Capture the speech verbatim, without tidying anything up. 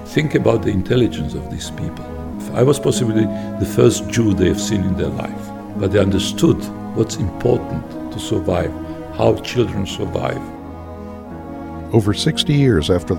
Think about the intelligence of these people. I was possibly the first Jew they have seen in their life, but they understood what's important to survive, how children survive. Over sixty years after